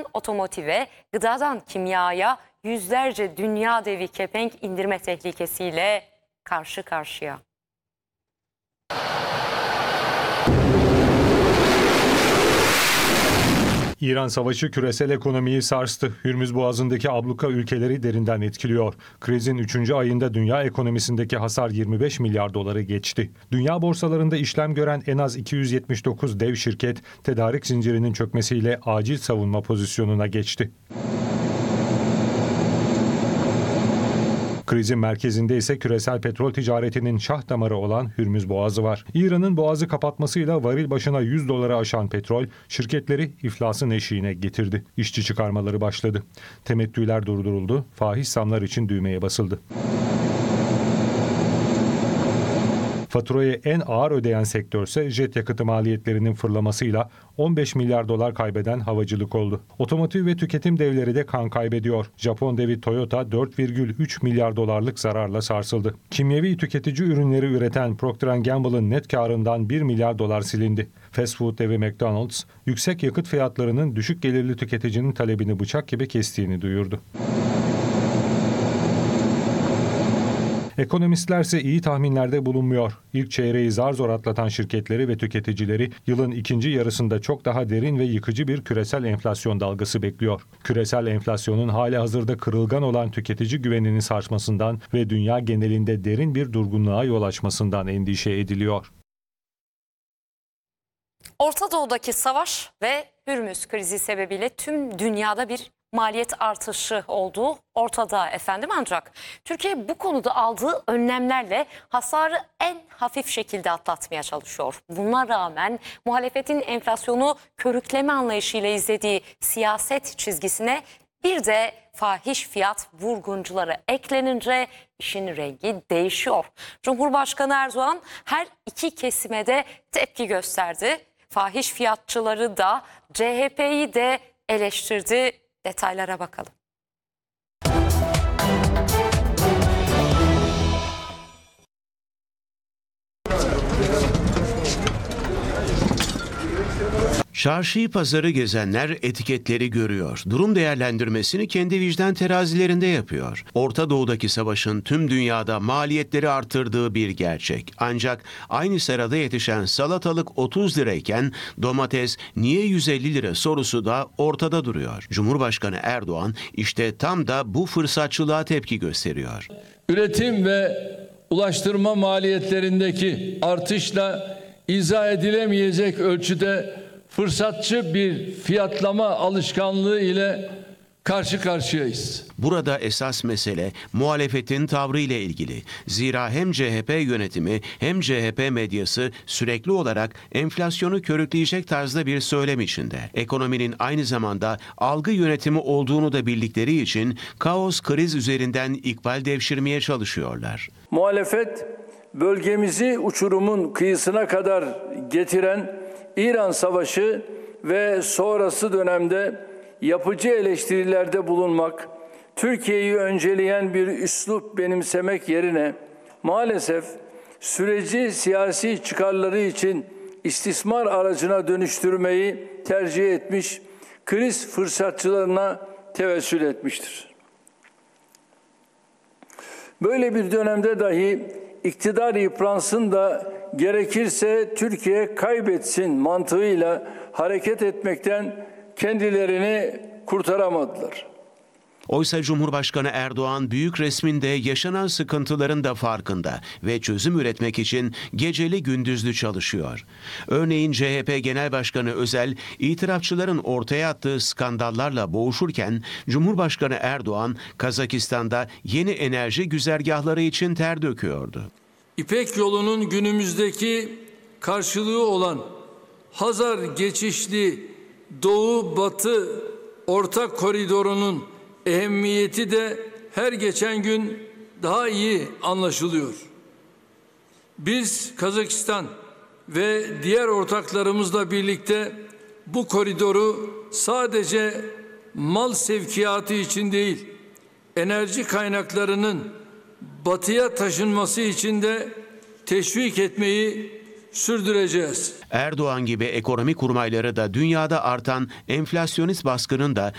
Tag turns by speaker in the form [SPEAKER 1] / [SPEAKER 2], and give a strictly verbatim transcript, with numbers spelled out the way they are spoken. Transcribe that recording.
[SPEAKER 1] otomotive, gıdadan kimyaya yüzlerce dünya devi kepenk indirme tehlikesiyle karşı karşıya.
[SPEAKER 2] İran savaşı küresel ekonomiyi sarstı. Hürmüz Boğazı'ndaki abluka ülkeleri derinden etkiliyor. Krizin üçüncü ayında dünya ekonomisindeki hasar yirmi beş milyar doları geçti. Dünya borsalarında işlem gören en az iki yüz yetmiş dokuz dev şirket tedarik zincirinin çökmesiyle acil savunma pozisyonuna geçti. Krizin merkezinde ise küresel petrol ticaretinin şah damarı olan Hürmüz Boğazı var. İran'ın boğazı kapatmasıyla varil başına yüz doları aşan petrol şirketleri iflasın eşiğine getirdi. İşçi çıkarmaları başladı. Temettüler durduruldu. Fahiş zamlar için düğmeye basıldı. Faturayı en ağır ödeyen sektörse jet yakıtı maliyetlerinin fırlamasıyla on beş milyar dolar kaybeden havacılık oldu. Otomotiv ve tüketim devleri de kan kaybediyor. Japon devi Toyota dört virgül üç milyar dolarlık zararla sarsıldı. Kimyevi tüketici ürünleri üreten Procter and Gamble'ın net karından bir milyar dolar silindi. Fast food devi McDonald's, yüksek yakıt fiyatlarının düşük gelirli tüketicinin talebini bıçak gibi kestiğini duyurdu. Ekonomistlerse iyi tahminlerde bulunmuyor. İlk çeyreği zar zor atlatan şirketleri ve tüketicileri yılın ikinci yarısında çok daha derin ve yıkıcı bir küresel enflasyon dalgası bekliyor. Küresel enflasyonun halihazırda kırılgan olan tüketici güvenini sarsmasından ve dünya genelinde derin bir durgunluğa yol açmasından endişe ediliyor.
[SPEAKER 1] Orta Doğu'daki savaş ve Hürmüz krizi sebebiyle tüm dünyada bir maliyet artışı olduğu ortada efendim, ancak Türkiye bu konuda aldığı önlemlerle hasarı en hafif şekilde atlatmaya çalışıyor. Buna rağmen muhalefetin enflasyonu körükleme anlayışıyla izlediği siyaset çizgisine bir de fahiş fiyat vurguncuları eklenince işin rengi değişiyor. Cumhurbaşkanı Erdoğan her iki kesime de tepki gösterdi. Fahiş fiyatçıları da C H P'yi de eleştirdi. Detaylara bakalım.
[SPEAKER 3] Çarşıyı pazarı gezenler etiketleri görüyor. Durum değerlendirmesini kendi vicdan terazilerinde yapıyor. Orta Doğu'daki savaşın tüm dünyada maliyetleri arttırdığı bir gerçek. Ancak aynı sırada yetişen salatalık otuz lirayken domates niye yüz elli lira sorusu da ortada duruyor. Cumhurbaşkanı Erdoğan işte tam da bu fırsatçılığa tepki gösteriyor.
[SPEAKER 4] Üretim ve ulaştırma maliyetlerindeki artışla izah edilemeyecek ölçüde fırsatçı bir fiyatlama alışkanlığı ile karşı karşıyayız.
[SPEAKER 3] Burada esas mesele muhalefetin tavrı ile ilgili. Zira hem C H P yönetimi hem C H P medyası sürekli olarak enflasyonu körükleyecek tarzda bir söylem içinde. Ekonominin aynı zamanda algı yönetimi olduğunu da bildikleri için kaos kriz üzerinden ikbal devşirmeye çalışıyorlar.
[SPEAKER 4] Muhalefet bölgemizi uçurumun kıyısına kadar getiren İran Savaşı ve sonrası dönemde yapıcı eleştirilerde bulunmak, Türkiye'yi önceleyen bir üslup benimsemek yerine maalesef süreci siyasi çıkarları için istismar aracına dönüştürmeyi tercih etmiş, kriz fırsatçılarına tevessül etmiştir. Böyle bir dönemde dahi iktidar yıpransın da gerekirse Türkiye kaybetsin mantığıyla hareket etmekten kendilerini kurtaramadılar.
[SPEAKER 3] Oysa Cumhurbaşkanı Erdoğan büyük resminde yaşanan sıkıntıların da farkında ve çözüm üretmek için geceli gündüzlü çalışıyor. Örneğin C H P Genel Başkanı Özel, itirafçıların ortaya attığı skandallarla boğuşurken Cumhurbaşkanı Erdoğan, Kazakistan'da yeni enerji güzergahları için ter döküyordu.
[SPEAKER 4] İpek yolunun günümüzdeki karşılığı olan Hazar geçişli Doğu-Batı ortak koridorunun ehemmiyeti de her geçen gün daha iyi anlaşılıyor. Biz Kazakistan ve diğer ortaklarımızla birlikte bu koridoru sadece mal sevkiyatı için değil, enerji kaynaklarının batıya taşınması için de teşvik etmeyi sürdüreceğiz.
[SPEAKER 3] Erdoğan gibi ekonomi kurmayları da dünyada artan enflasyonist baskının da